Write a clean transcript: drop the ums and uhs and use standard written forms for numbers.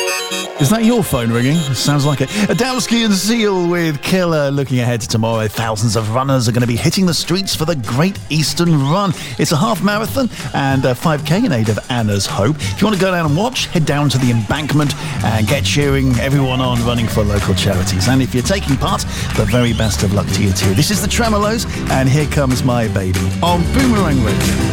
Is that your phone ringing? Sounds like it. Adamski and Seal with Killer. Looking ahead to tomorrow, thousands of runners are going to be hitting the streets for the Great Eastern Run. It's a half marathon and a 5K in aid of Anna's Hope. If you want to go down and watch, head down to the embankment and get cheering everyone on running for local charities. And if you're taking part, the very best of luck to you too. This is the Tremolos, and here comes my baby on Boomerang Radio.